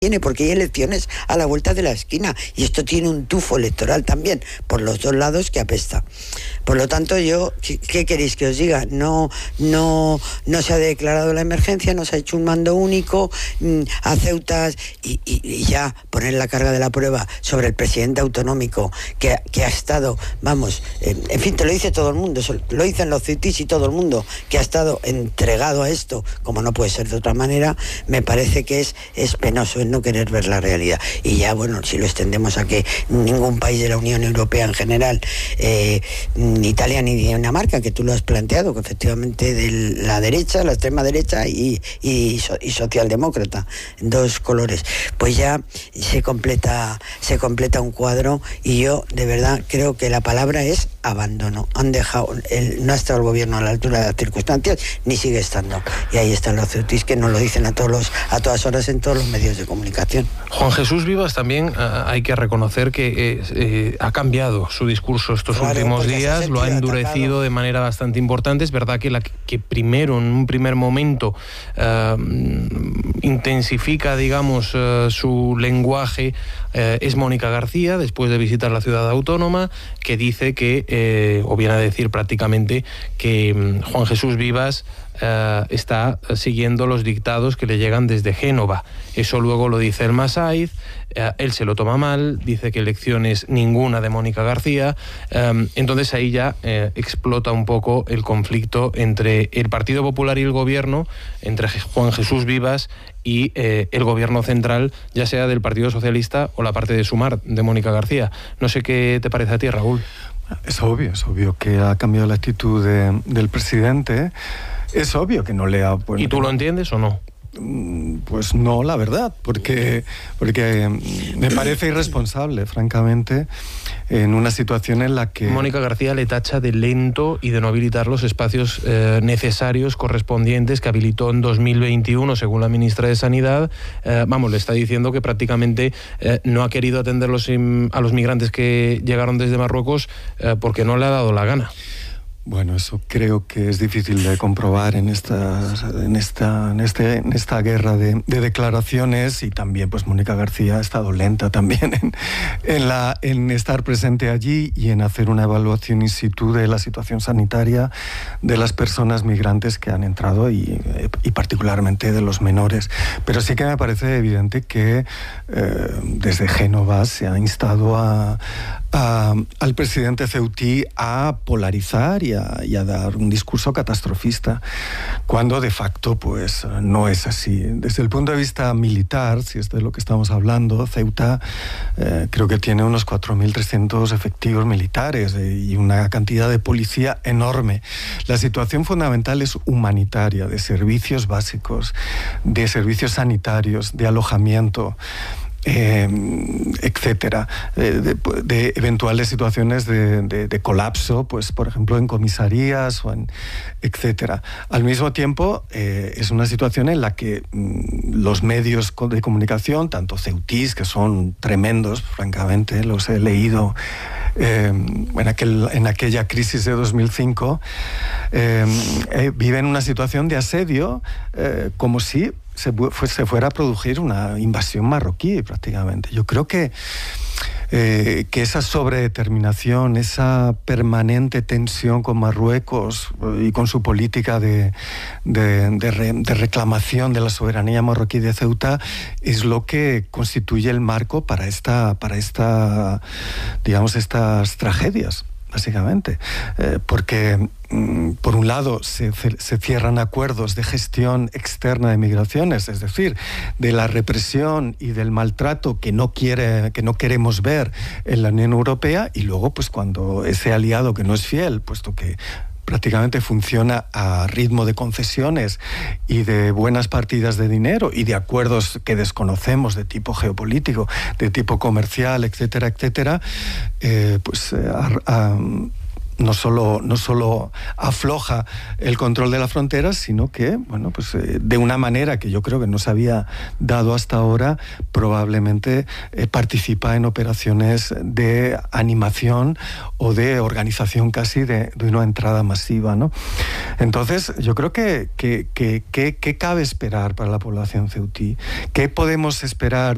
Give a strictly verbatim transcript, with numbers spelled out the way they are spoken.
tiene, porque hay elecciones a la vuelta de la esquina y esto tiene un tufo electoral también por los dos lados que apesta. Por lo tanto, yo, ¿qué, qué queréis que os diga? No, no, no se ha declarado la emergencia, no se ha hecho un mando único mmm, a Ceuta y, y, y ya poner la carga de la prueba sobre el presidente autonómico que, que ha estado, vamos, eh, en fin, te lo dice todo el mundo, lo dicen los ceutíes y todo el mundo que ha estado entregado a esto, como no puede ser de otra manera, me parece que es, es penoso el no querer ver la realidad. Y ya, bueno, si lo extendemos a que ningún país de la Unión Europea en general, eh, ni Italia ni Dinamarca, que tú lo has planteado, que efectivamente de la derecha, la extrema derecha y, y, y socialdemócrata, dos colores, pues ya se completa, se completa un cuadro y yo de verdad creo que la palabra es abandono. Han dejado, el, no ha estado el gobierno a la altura de las circunstancias, ni sigue estando. Y ahí están los ceutíes que nos lo dicen a todos los, a todas horas en todos los medios de comunicación. Juan Jesús Vivas también uh, hay que reconocer que eh, eh, ha cambiado su discurso estos claro, últimos días, lo ha endurecido atacado de manera bastante importante. Es verdad que la que primero, en un primer momento, uh, intensifica, digamos, uh, su lenguaje uh, es Mónica García, después de visitar la ciudad autónoma, que dice que, eh, o viene a decir prácticamente, que um, Juan Jesús Vivas Uh, está siguiendo los dictados que le llegan desde Génova. Eso luego lo dice el Masaiz, uh, él se lo toma mal, dice que elecciones ninguna de Mónica García, um, entonces ahí ya uh, explota un poco el conflicto entre el Partido Popular y el gobierno, entre Juan Jesús Vivas y eh, el gobierno central, ya sea del Partido Socialista o la parte de Sumar de Mónica García. No sé qué te parece a ti, Raúl. Es obvio, es obvio que ha cambiado la actitud de, del presidente. Es obvio que no le ha... Bueno, ¿y tú lo entiendes o no? Pues no, la verdad, porque, porque me parece irresponsable, francamente, en una situación en la que... Mónica García le tacha de lento y de no habilitar los espacios eh, necesarios, correspondientes, que habilitó en dos mil veintiuno, según la ministra de Sanidad. Eh, vamos, le está diciendo que prácticamente eh, no ha querido atender los, a los migrantes que llegaron desde Marruecos eh, porque no le ha dado la gana. Bueno, eso creo que es difícil de comprobar en esta, en esta, en este, en esta guerra de, de declaraciones, y también pues Mónica García ha estado lenta también en, en, la, en estar presente allí y en hacer una evaluación in situ de la situación sanitaria de las personas migrantes que han entrado y, y particularmente de los menores. Pero sí que me parece evidente que eh, desde Génova se ha instado a, a, al presidente ceutí a polarizar y A, y a dar un discurso catastrofista, cuando de facto pues no es así. Desde el punto de vista militar, si es de lo que estamos hablando, Ceuta eh, creo que tiene unos cuatro mil trescientos efectivos militares eh, y una cantidad de policía enorme. La situación fundamental es humanitaria, de servicios básicos, de servicios sanitarios, de alojamiento, Eh, etcétera, eh, de, de eventuales situaciones de, de, de colapso, pues por ejemplo en comisarías o en etcétera. Al mismo tiempo eh, es una situación en la que mm, los medios de comunicación, tanto ceutíes, que son tremendos, francamente, los he leído eh, en, aquel, en aquella crisis de dos mil cinco, eh, eh, viven una situación de asedio eh, como si Se, fue, se fuera a producir una invasión marroquí prácticamente. Yo creo que, eh, que esa sobredeterminación, esa permanente tensión con Marruecos y con su política de, de, de, re, de reclamación de la soberanía marroquí de Ceuta es lo que constituye el marco para esta, para esta, digamos, estas tragedias, básicamente, eh, porque mm, por un lado se, se cierran acuerdos de gestión externa de migraciones, es decir, de la represión y del maltrato que no quiere, que no queremos ver en la Unión Europea, y luego pues cuando ese aliado que no es fiel, puesto que prácticamente funciona a ritmo de concesiones y de buenas partidas de dinero y de acuerdos que desconocemos de tipo geopolítico, de tipo comercial, etcétera, etcétera, eh, pues eh, a, a, no solo, no solo afloja el control de las fronteras, sino que, bueno, pues eh, de una manera que yo creo que no se había dado hasta ahora, probablemente eh, participa en operaciones de animación o de organización casi de, de una entrada masiva, ¿no? Entonces, yo creo que, que, que, que, que cabe esperar para la población ceutí. ¿Qué podemos esperar